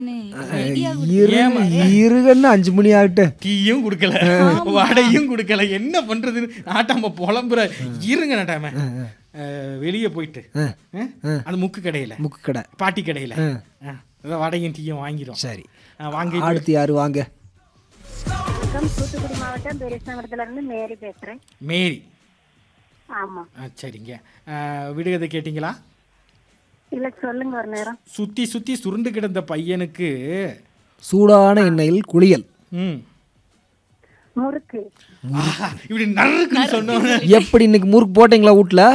இருகன்னு 5 மணி ஆகட்டு. டீயும் குடுக்கல, வடையும் குடுக்கல, என்ன பண்றதுன்னு நாட்டாம புலம்புற. இருங்க நாட்டாம வெளியே போயிட்டு அந்த முக்கு கடை பாட்டி கடையில வடையும் டீயும் வாங்கிடும். சரி, வாங்கி அடுத்து யாரு? வாங்க. தூத்துக்குடி மாவட்டம் பெரியசாமரத்துல இருந்து மேரி பேசுறேன். மேரி. ஆமா. சரிங்க. விடுகதை கேட்டீங்களா? இல்ல, சொல்லுங்க ஒரு நேரம். சுத்தி சுத்தி சுருண்டு கிடந்த பையனுக்கு சூடான எண்ணெயில் குளியல். முறுக்கு. இப்படி நறுக்குன்னு சொன்னோம். எப்படி இன்னைக்கு முறுக்கு போட்டீங்களா வீட்ல?